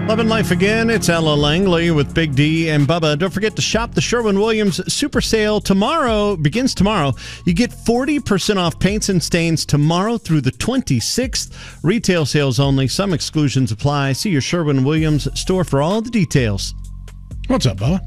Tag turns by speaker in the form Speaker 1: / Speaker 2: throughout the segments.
Speaker 1: Loving life again. It's Ella Langley with Big D and Bubba. Don't forget to shop the Sherwin-Williams Super Sale tomorrow. Begins tomorrow. You get 40% off paints and stains tomorrow through the 26th. Retail sales only. Some exclusions apply. See your Sherwin-Williams store for all the details.
Speaker 2: What's up, Bubba?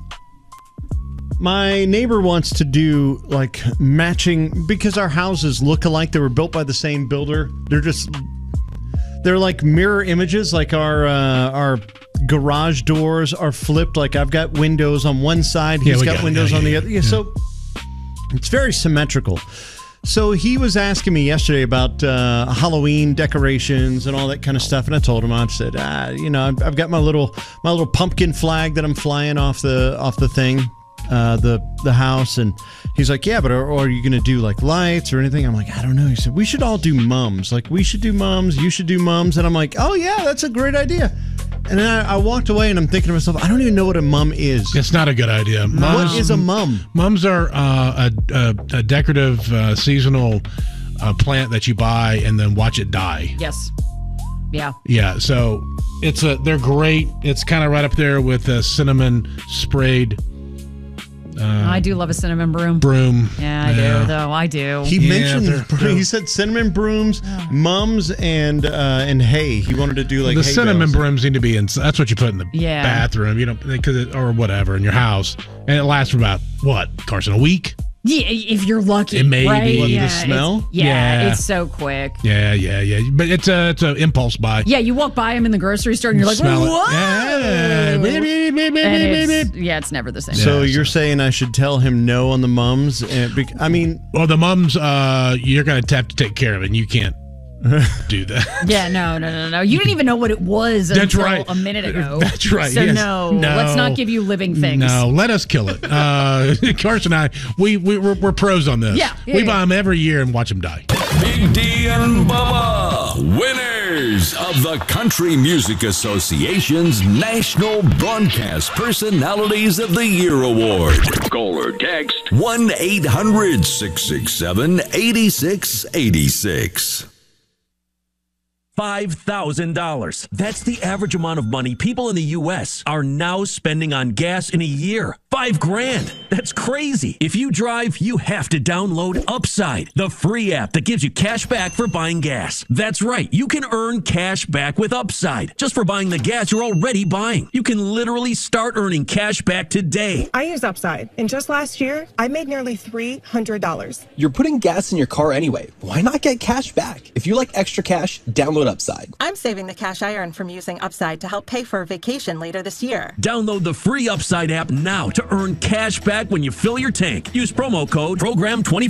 Speaker 1: My neighbor wants to do like matching because our houses look alike. They were built by the same builder. They're like mirror images, like our garage doors are flipped. Like I've got windows on one side, he's got windows on the other. Yeah, so it's very symmetrical. So he was asking me yesterday about Halloween decorations and all that kind of stuff, and I told him, I said, I've got my little pumpkin flag that I'm flying off the thing. The house, and he's like, yeah, but are you going to do like lights or anything? I'm like, I don't know. He said, we should all do mums. Like, we should do mums, you should do mums. And I'm like, oh yeah, that's a great idea. And then I walked away and I'm thinking to myself, I don't even know what a mum is.
Speaker 2: It's not a good idea.
Speaker 1: What is a mum?
Speaker 2: Mums are a decorative seasonal plant that you buy and then watch it die.
Speaker 3: Yes. Yeah.
Speaker 2: Yeah. So they're great. It's kind of right up there with a cinnamon sprayed.
Speaker 3: I do love a cinnamon broom. Yeah, I do, though. I do.
Speaker 1: He mentioned, he said cinnamon brooms, mums, and hay. He wanted to do like
Speaker 2: the
Speaker 1: hay
Speaker 2: cinnamon
Speaker 1: bales.
Speaker 2: brooms need to be in. That's what you put in the bathroom, or whatever in your house, and it lasts for about what, Carson, a week?
Speaker 3: Yeah, if you're lucky.
Speaker 2: It may
Speaker 3: right?
Speaker 2: be.
Speaker 1: The smell?
Speaker 3: It's so quick.
Speaker 2: Yeah. But it's an impulse buy.
Speaker 3: Yeah, you walk by them in the grocery store and you're like,
Speaker 2: smell
Speaker 3: whoa!
Speaker 2: It.
Speaker 3: It's never the same.
Speaker 1: So you're saying I should tell him no on the mums?
Speaker 2: Well, the mums, you're going to have to take care of it, and you can't do that.
Speaker 3: Yeah, no. You didn't even know what it was until a minute ago.
Speaker 2: That's right.
Speaker 3: So
Speaker 2: yes.
Speaker 3: no, let's not give you living things.
Speaker 2: No, let us kill it. Carson and I, we're pros on this.
Speaker 3: Yeah,
Speaker 2: we buy them every year and watch them die.
Speaker 4: Big D and Bubba, winners of the Country Music Association's National Broadcast Personalities of the Year Award. Call or text 1-800-667-8686.
Speaker 5: $5,000. That's the average amount of money people in the U.S. are now spending on gas in a year. $5,000. That's crazy. If you drive, you have to download Upside, the free app that gives you cash back for buying gas. That's right. You can earn cash back with Upside just for buying the gas you're already buying. You can literally start earning cash back today.
Speaker 6: I use Upside, and just last year, I made nearly $300.
Speaker 7: You're putting gas in your car anyway. Why not get cash back? If you like extra cash, download Upside.
Speaker 6: I'm saving the cash I earn from using Upside to help pay for a vacation later this year.
Speaker 5: Download the free Upside app now to earn cash back when you fill your tank. Use promo code PROGRAM20